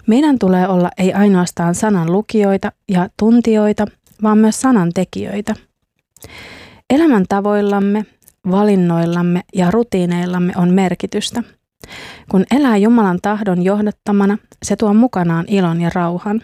Meidän tulee olla ei ainoastaan sanan lukijoita ja tuntijoita, vaan myös sanan tekijöitä. Elämän tavoillamme, valinnoillamme ja rutiineillamme on merkitystä. Kun elää Jumalan tahdon johdattamana, se tuo mukanaan ilon ja rauhan.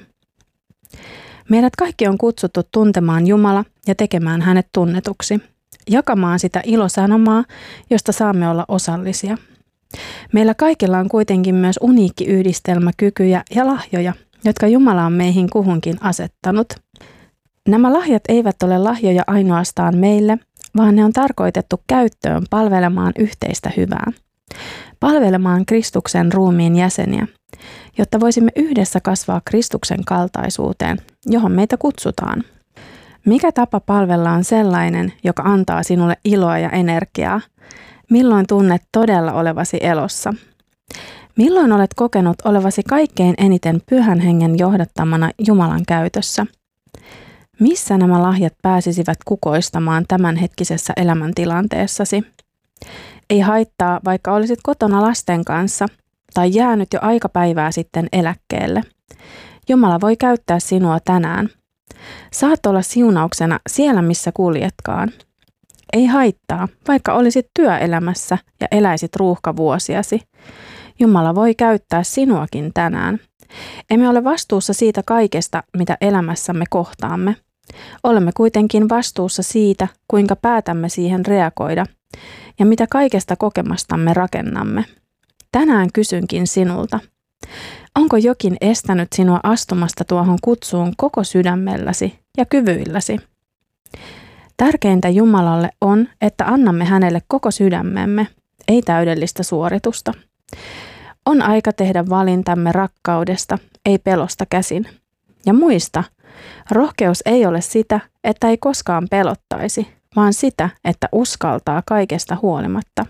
Meidät kaikki on kutsuttu tuntemaan Jumala ja tekemään hänet tunnetuksi, jakamaan sitä ilosanomaa, josta saamme olla osallisia. Meillä kaikilla on kuitenkin myös uniikki yhdistelmä kykyjä ja lahjoja, jotka Jumala on meihin kuhunkin asettanut. Nämä lahjat eivät ole lahjoja ainoastaan meille, vaan ne on tarkoitettu käyttöön palvelemaan yhteistä hyvää. Palvelemaan Kristuksen ruumiin jäseniä, jotta voisimme yhdessä kasvaa Kristuksen kaltaisuuteen, johon meitä kutsutaan. Mikä tapa palvella on sellainen, joka antaa sinulle iloa ja energiaa? Milloin tunnet todella olevasi elossa? Milloin olet kokenut olevasi kaikkein eniten Pyhän Hengen johdattamana Jumalan käytössä? Missä nämä lahjat pääsisivät kukoistamaan tämänhetkisessä elämäntilanteessasi? Ei haittaa, vaikka olisit kotona lasten kanssa tai jäänyt jo aika päivää sitten eläkkeelle. Jumala voi käyttää sinua tänään. Saat olla siunauksena siellä, missä kuljetkaan. Ei haittaa, vaikka olisit työelämässä ja eläisit ruuhkavuosiasi. Jumala voi käyttää sinuakin tänään. Emme ole vastuussa siitä kaikesta, mitä elämässämme kohtaamme. Olemme kuitenkin vastuussa siitä, kuinka päätämme siihen reagoida ja mitä kaikesta kokemastamme rakennamme. Tänään kysynkin sinulta. Onko jokin estänyt sinua astumasta tuohon kutsuun koko sydämelläsi ja kyvyilläsi? Tärkeintä Jumalalle on, että annamme hänelle koko sydämemme, ei täydellistä suoritusta. On aika tehdä valintamme rakkaudesta, ei pelosta käsin. Ja muista, rohkeus ei ole sitä, että ei koskaan pelottaisi, vaan sitä, että uskaltaa kaikesta huolimatta.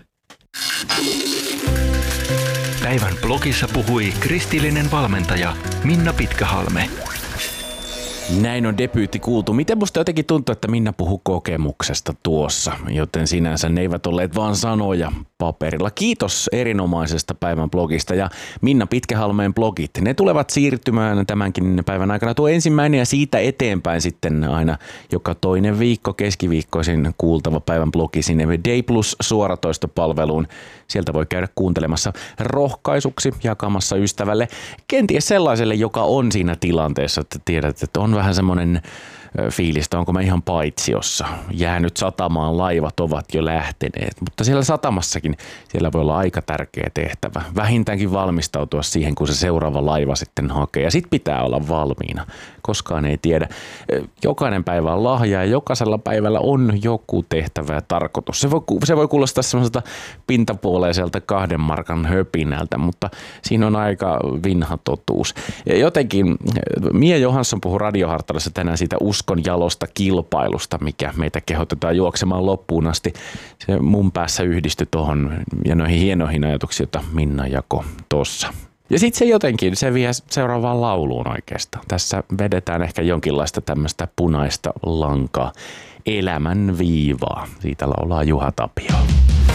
Päivän blogissa puhui kristillinen valmentaja Minna Pitkähalme. Näin on debyytti kuultu. Miten musta jotenkin tuntuu, että Minna puhuu kokemuksesta tuossa, joten sinänsä ne eivät olleet vaan sanoja paperilla. Kiitos erinomaisesta päivän blogista ja Minna Pitkähalmeen blogit. Ne tulevat siirtymään tämänkin päivän aikana. Tuo ensimmäinen ja siitä eteenpäin sitten aina joka toinen viikko keskiviikkoisin kuultava päivän blogi sinne Day Plus suoratoistopalveluun. Sieltä voi käydä kuuntelemassa rohkaisuksi, jakamassa ystävälle, kenties sellaiselle, joka on siinä tilanteessa, että tiedät, että on vähän semmoinen fiilistä, onko mä ihan paitsiossa, jäänyt satamaan, laivat ovat jo lähteneet, mutta siellä satamassakin siellä voi olla aika tärkeä tehtävä, vähintäänkin valmistautua siihen, kun se seuraava laiva sitten hakee ja sit pitää olla valmiina, koskaan ei tiedä. Jokainen päivä on lahja ja jokaisella päivällä on joku tehtävä ja tarkoitus. Se voi kuulostaa semmoiselta pintapuoleiselta 2 markan höpinältä, mutta siinä on aika vinha totuus. Ja jotenkin Mia Johansson puhui Radiohartalassa tänään siitä uskon jalosta kilpailusta, mikä meitä kehotetaan juoksemaan loppuun asti. Se mun päässä yhdistyi tuohon ja noihin hienoihin ajatuksiin, joita Minna jakoi tuossa. Ja sitten se jotenkin, se vie seuraavaan lauluun oikeastaan. Tässä vedetään ehkä jonkinlaista tämmöistä punaista lankaa, elämän viivaa. Siitä laulaa Juha Tapio.